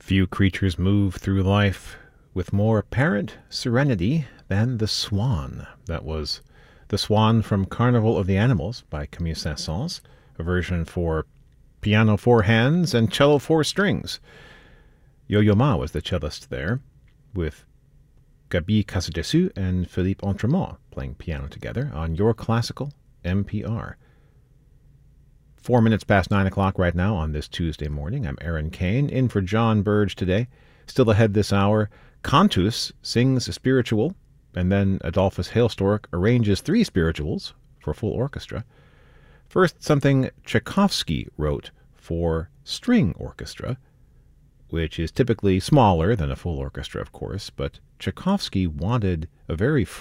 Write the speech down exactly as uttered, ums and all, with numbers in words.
Few creatures move through life with more apparent serenity than the swan. That was The Swan from Carnival of the Animals by Camille Saint-Saëns, a version for piano four hands and cello four strings. Yo-Yo Ma was the cellist there, with Gaby Casadessus and Philippe Entremont playing piano together on Your Classical N P R. Four minutes past nine o'clock right now on this Tuesday morning. I'm Aaron Kane, in for John Burge today. Still ahead this hour, Cantus sings a spiritual, and then Adolphus Hailstork arranges three spirituals for full orchestra. First, something Tchaikovsky wrote for string orchestra, which is typically smaller than a full orchestra, of course, but Tchaikovsky wanted a very